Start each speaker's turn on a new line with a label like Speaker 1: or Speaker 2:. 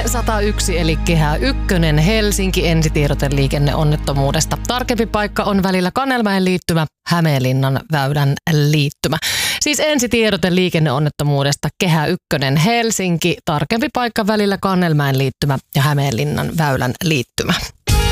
Speaker 1: 101 eli Kehä Ykkönen Helsinki, ensitiedote liikenneonnettomuudesta. Tarkempi paikka on välillä Kannelmäen liittymä, Hämeenlinnan väylän liittymä. Siis ensitiedote liikenneonnettomuudesta Kehä Ykkönen Helsinki, tarkempi paikka välillä Kannelmäen liittymä ja Hämeenlinnan väylän liittymä.